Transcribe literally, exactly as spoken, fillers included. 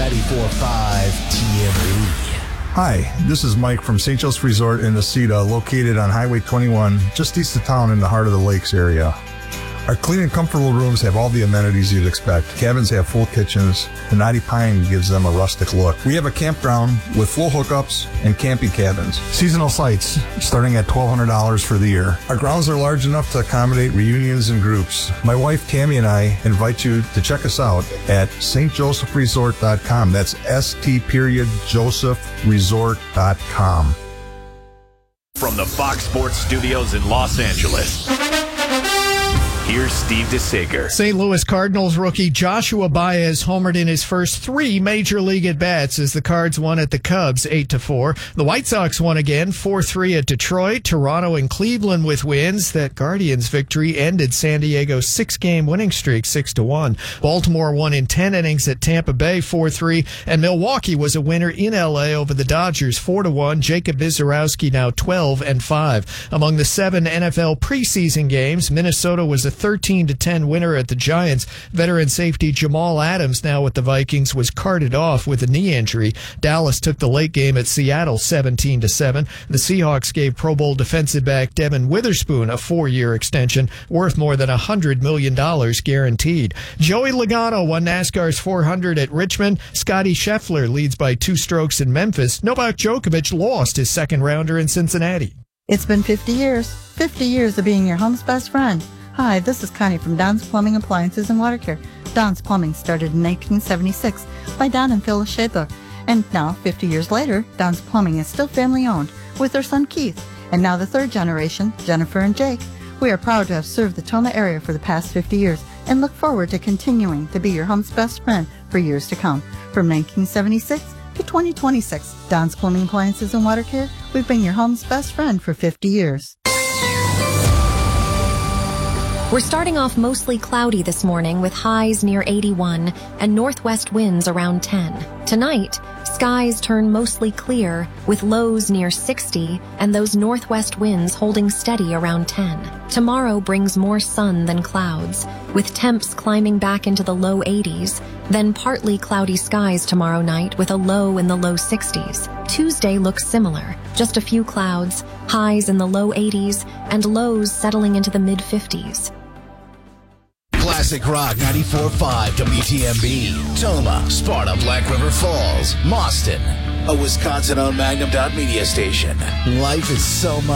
ninety-four point five T M B. Hi, this is Mike from Saint Joseph Resort in Necedah, located on Highway twenty-one, just east of town in the heart of the lakes area. Our clean and comfortable rooms have all the amenities you'd expect. Cabins have full kitchens. The knotty pine gives them a rustic look. We have a campground with full hookups and camping cabins. Seasonal sites starting at twelve hundred dollars for the year. Our grounds are large enough to accommodate reunions and groups. My wife Tammy and I invite you to check us out at S T Joseph Resort dot com. That's S T period Joseph Resort dot com. From the Fox Sports Studios in Los Angeles, here's Steve DeSager. Saint Louis Cardinals rookie Joshua Baez homered in his first three major league at-bats as the Cards won at the Cubs eight to four. The White Sox won again four three at Detroit. Toronto and Cleveland with wins. That Guardians victory ended San Diego's six-game winning streak six to one. Baltimore won in ten innings at Tampa Bay four three, and Milwaukee was a winner in L A over the Dodgers four to one. Jacob Visarowski now twelve and five. Among the seven N F L preseason games, Minnesota was a thirteen to ten winner at the Giants. Veteran safety Jamal Adams, now with the Vikings, was carted off with a knee injury. Dallas took the late game at Seattle seventeen to seven. The Seahawks gave Pro Bowl defensive back Devin Witherspoon a four-year extension worth more than one hundred million dollars guaranteed. Joey Logano won NASCAR's four hundred at Richmond. Scotty Scheffler leads by two strokes in Memphis. Novak Djokovic lost his second rounder in Cincinnati. It's been fifty years. fifty years of being your home's best friend. Hi, this is Connie from Don's Plumbing Appliances and Water Care. Don's Plumbing started in nineteen seventy-six by Don and Phyllis Shadler. And now, fifty years later, Don's Plumbing is still family-owned with their son Keith. And now the third generation, Jennifer and Jake. We are proud to have served the Tona area for the past fifty years and look forward to continuing to be your home's best friend for years to come. From nineteen seventy-six to twenty twenty-six, Don's Plumbing Appliances and Water Care, we've been your home's best friend for fifty years. We're starting off mostly cloudy this morning with highs near eighty-one and northwest winds around ten. Tonight, skies turn mostly clear with lows near sixty and those northwest winds holding steady around ten. Tomorrow brings more sun than clouds, with temps climbing back into the low eighties, then partly cloudy skies tomorrow night with a low in the low sixties. Tuesday looks similar, just a few clouds, highs in the low eighties, and lows settling into the mid-fifties. Classic Rock ninety-four point five W T M B. Toma, Sparta, Black River Falls, Mauston. A Wisconsin-owned Magnum Dot Media station. Life is so much.